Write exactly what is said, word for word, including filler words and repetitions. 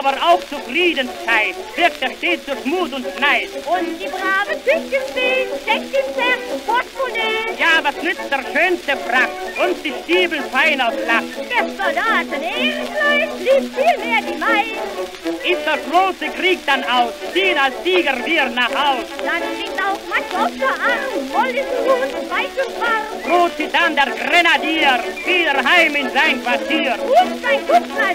aber auch Zufriedenheit, wirkt er stets durch Mut und Neid. Und die brave Küchenfee steckt im Portemonnaie. Ja, was nützt der schönste Frack und die Stiefel fein aus Lack? Der Soldaten Ehrenkleid liebt viel mehr die Maid. Ist der große Krieg dann aus, ziehen als Sieger wir nach Haus. Dann liegt auch Matrosse an, voll ist Hut, weiß und warm. Droht sie dann der Grenadier wieder heim in sein Quartier. Und sein Kuppler